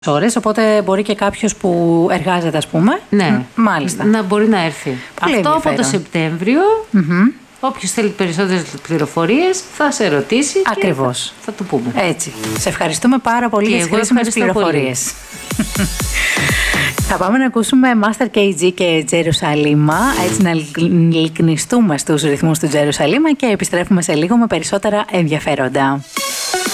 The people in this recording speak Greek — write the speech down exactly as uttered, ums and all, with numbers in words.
ώρες, οπότε μπορεί και κάποιος που εργάζεται, ας πούμε. Ναι, μάλιστα. Να μπορεί να έρθει. Πολύ Αυτό από το Σεπτέμβριο. Mm-hmm. Όποιος θέλει περισσότερες πληροφορίες θα σε ρωτήσει. Ακριβώς. Θα, θα του πούμε. Έτσι. Σε ευχαριστούμε πάρα πολύ και για τις χρήσιμες πληροφορίες. Θα πάμε να ακούσουμε Master κέι τζι και Τζερουσαλήμα, έτσι να λυκνιστούμε στους ρυθμούς του Τζερουσαλήμα και επιστρέφουμε σε λίγο με περισσότερα ενδιαφέροντα.